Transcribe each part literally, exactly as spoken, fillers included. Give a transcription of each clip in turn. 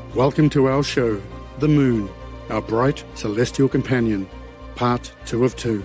Welcome to our show, The Moon, our bright celestial companion, part two of two.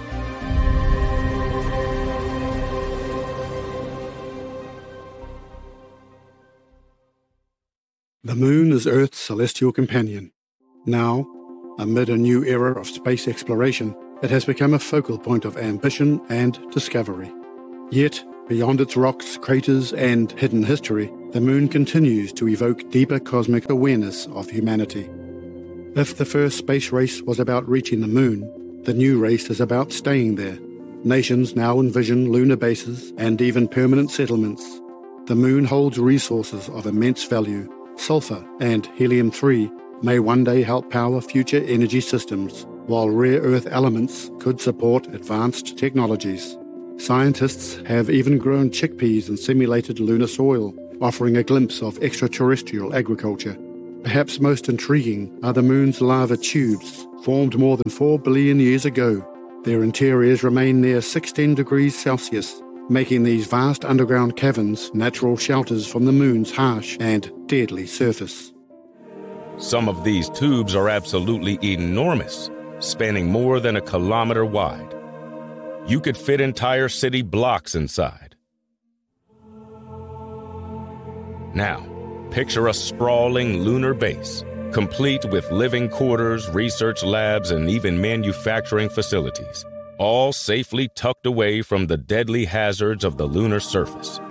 The Moon is Earth's celestial companion. Now, amid a new era of space exploration, it has become a focal point of ambition and discovery. Yet, beyond its rocks, craters, and hidden history, the Moon continues to evoke deeper cosmic awareness of humanity. If the first space race was about reaching the Moon, the new race is about staying there. Nations now envision lunar bases and even permanent settlements. The Moon holds resources of immense value. Sulfur and helium three may one day help power future energy systems, while rare earth elements could support advanced technologies. Scientists have even grown chickpeas in simulated lunar soil, offering a glimpse of extraterrestrial agriculture. Perhaps most intriguing are the Moon's lava tubes, formed more than four billion years ago. Their interiors remain near sixteen degrees Celsius, making these vast underground caverns natural shelters from the Moon's harsh and deadly surface. Some of these tubes are absolutely enormous, spanning more than a kilometer wide. You could fit entire city blocks inside. Now, picture a sprawling lunar base, complete with living quarters, research labs, and even manufacturing facilities, all safely tucked away from the deadly hazards of the lunar surface.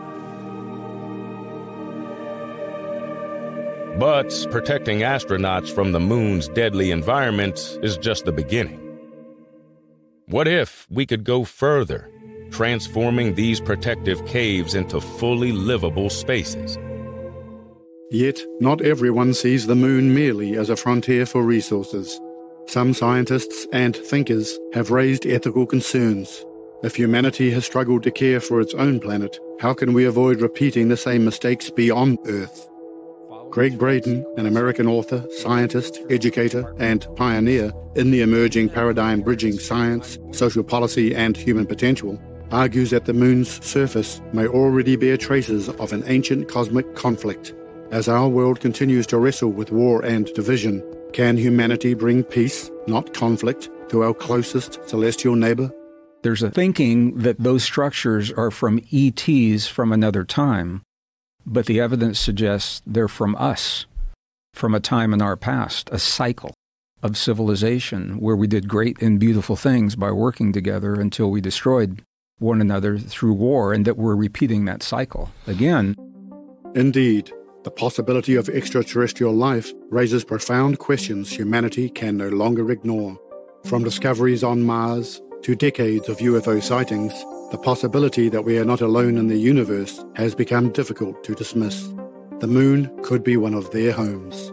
But protecting astronauts from the Moon's deadly environment is just the beginning. What if we could go further, transforming these protective caves into fully livable spaces? Yet, not everyone sees the Moon merely as a frontier for resources. Some scientists and thinkers have raised ethical concerns. If humanity has struggled to care for its own planet, how can we avoid repeating the same mistakes beyond Earth? Greg Braden, an American author, scientist, educator, and pioneer in the emerging paradigm bridging science, social policy, and human potential, argues that the Moon's surface may already bear traces of an ancient cosmic conflict. As our world continues to wrestle with war and division, can humanity bring peace, not conflict, to our closest celestial neighbor? There's a thinking that those structures are from E Ts from another time, but the evidence suggests they're from us, from a time in our past, a cycle of civilization where we did great and beautiful things by working together until we destroyed one another through war, and that we're repeating that cycle again. Indeed. The possibility of extraterrestrial life raises profound questions humanity can no longer ignore. From discoveries on Mars to decades of U F O sightings, the possibility that we are not alone in the universe has become difficult to dismiss. The Moon could be one of their homes.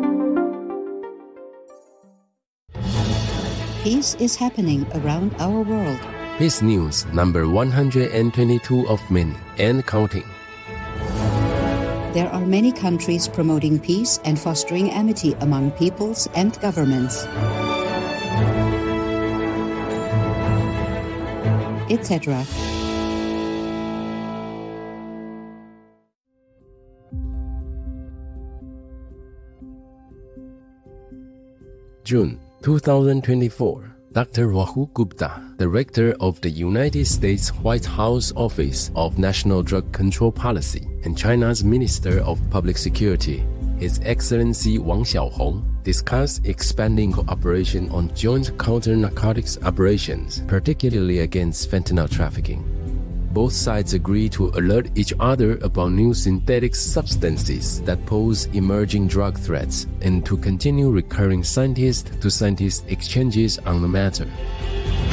Peace is happening around our world. Peace News number one hundred twenty-two of many and counting. There are many countries promoting peace and fostering amity among peoples and governments, et cetera. June twenty twenty-four. Doctor Rahul Gupta, Director of the United States White House Office of National Drug Control Policy and China's Minister of Public Security, His Excellency Wang Xiaohong, discussed expanding cooperation on joint counter-narcotics operations, particularly against fentanyl trafficking. Both sides agree to alert each other about new synthetic substances that pose emerging drug threats and to continue recurring scientist-to-scientist exchanges on the matter.